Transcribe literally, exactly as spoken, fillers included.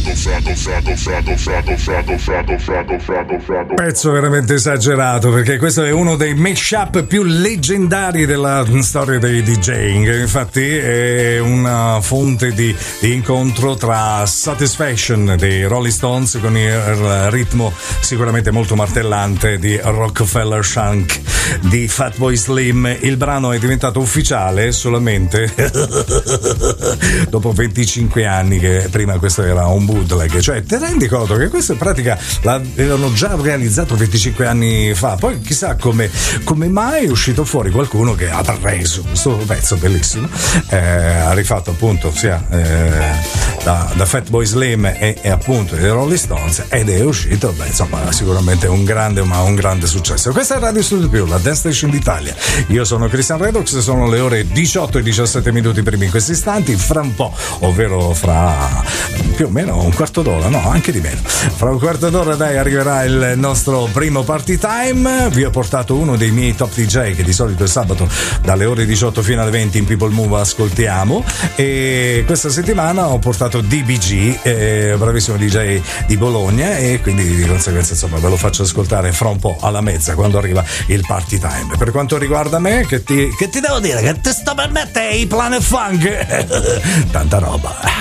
Pezzo veramente esagerato, perché questo è uno dei mashup più leggendari della storia dei DJing. Infatti è una fonte di, di incontro tra Satisfaction dei Rolling Stones con il ritmo sicuramente molto martellante di Rockefeller Shank di Fatboy Slim. Il brano è diventato ufficiale solamente dopo venticinque anni, che prima questo era un bootleg. Cioè, ti rendi conto che questo in pratica l'avevano già realizzato venticinque anni fa? Poi chissà come, come mai è uscito fuori qualcuno che ha reso questo pezzo bellissimo, eh, ha rifatto appunto sia eh, da, da Fatboy Slim e, e appunto dei Rolling Stones, ed è uscito, beh, insomma, sicuramente un grande, ma un grande successo. Questa è Radio Studio Più, la Dance Station d'Italia. Io sono Christian Redox, sono le ore diciotto e diciassette minuti primi in questi istanti. Fra un po', ovvero fra più o meno un quarto d'ora, no, anche di meno, fra un quarto d'ora dai arriverà il nostro primo party time. Vi ho portato uno dei miei top D J che di solito è sabato dalle ore diciotto fino alle venti in People Move ascoltiamo, e questa settimana ho portato D B G, eh, bravissimo D J di Bologna, e quindi di conseguenza insomma ve lo faccio ascoltare fra un po' alla mezza quando arriva il party time. Per quanto riguarda me, che ti, che ti devo dire, che ti sto per mettere i Planet Funk tanta roba.